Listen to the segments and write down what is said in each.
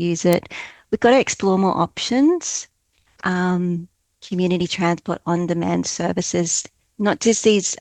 use it. We've got to explore more options, community transport on-demand services, not just these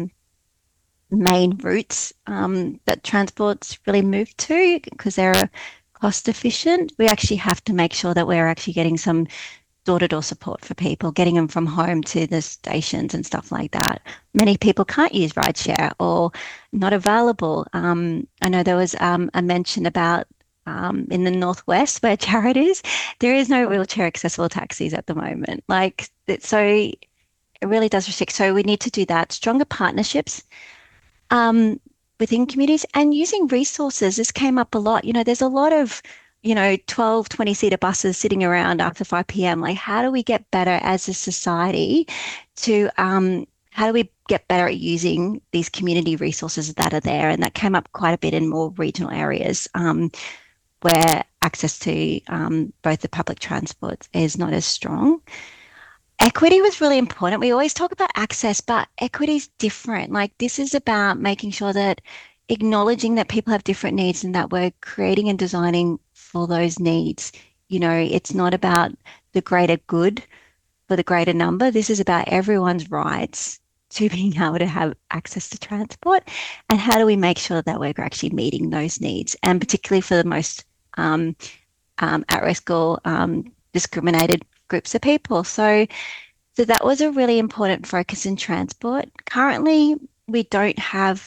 main routes that transport's really moved to because they're cost efficient. We actually have to make sure that we're actually getting some door-to-door support for people, getting them from home to the stations and stuff like that. Many people can't use rideshare or not available. I know there was a mention about in the Northwest where Jared is, there is no wheelchair accessible taxis at the moment. So it really does restrict. So we need to do that. Stronger partnerships um, within communities and using resources. This came up a lot. There's a lot of 12, 20-seater buses sitting around after 5 p.m. Like, how do we get better as a society to, how do we get better at using these community resources that are there? And that came up quite a bit in more regional areas where access to both the public transport is not as strong. Equity was really important. We always talk about access, but equity is different. Like, this is about making sure that acknowledging that people have different needs and that we're creating and designing for those needs. It's not about the greater good for the greater number. This is about everyone's rights to being able to have access to transport. And how do we make sure that we're actually meeting those needs? And particularly for the most um, at risk or discriminated groups of people. So that was a really important focus in transport. Currently, we don't have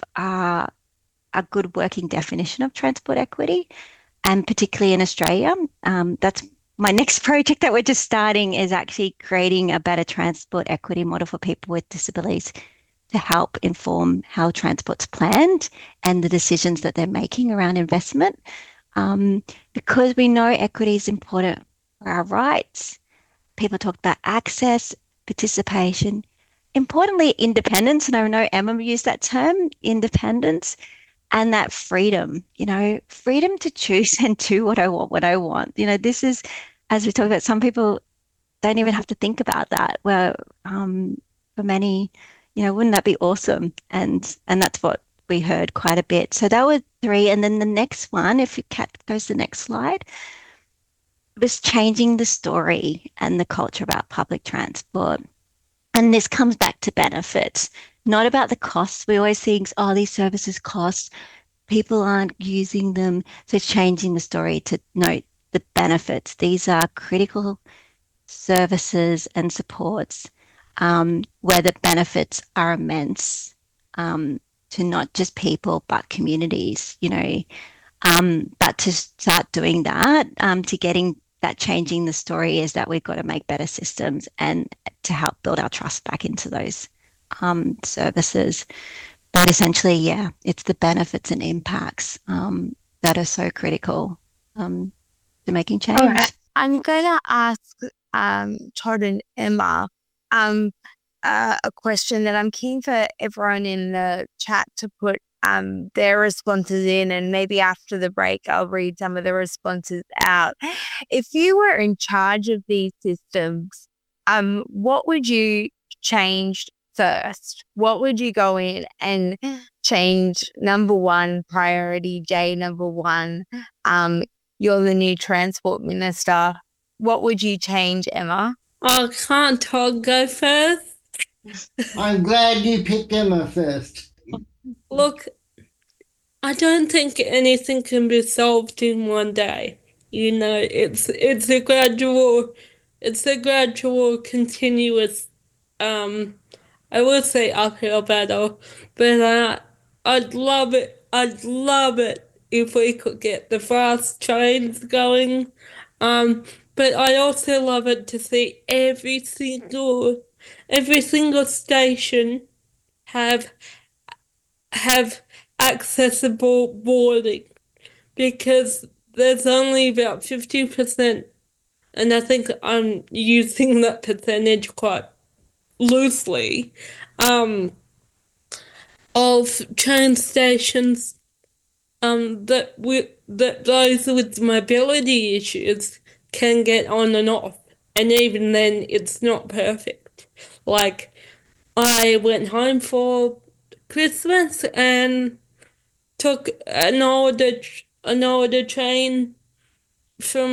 a good working definition of transport equity, and particularly in Australia. That's my next project that we're just starting is actually creating a better transport equity model for people with disabilities to help inform how transport's planned and the decisions that they're making around investment. Because we know equity is important for our rights. People talk about access, participation, importantly, independence. And I know Emma used that term, independence, and that freedom, freedom to choose and do what I want, what I want. This is, as we talk about, some people don't even have to think about that. Well, for many, wouldn't that be awesome? And that's what we heard quite a bit. So that was three. And then the next one, if you cat goes to the next slide, was changing the story and the culture about public transport. And this comes back to benefits, not about the costs. We always think, oh, these services cost, people aren't using them. So changing the story to note the benefits. These are critical services and supports where the benefits are immense to not just people, but communities, but to start doing that, to getting that changing the story is that we've got to make better systems and to help build our trust back into those services. But essentially, yeah, it's the benefits and impacts that are so critical to making change. All right. I'm going to ask Todd and Emma a question that I'm keen for everyone in the chat to put their responses in, and maybe after the break I'll read some of the responses out. If you were in charge of these systems, what would you change first? What would you go in and change? Number one priority, J, number one. You're the new transport minister. What would you change, Emma? Oh, can't Todd go first? I'm glad you picked Emma first. Look, I don't think anything can be solved in one day. It's a gradual, continuous, I would say uphill battle, but I'd love it if we could get the fast trains going. But I'd also love it to see every single station have accessible boarding, because there's only about 50%, and I think I'm using that percentage quite loosely, of train stations that those with mobility issues can get on and off, and even then it's not perfect. Like, I went home for Christmas and took an older train from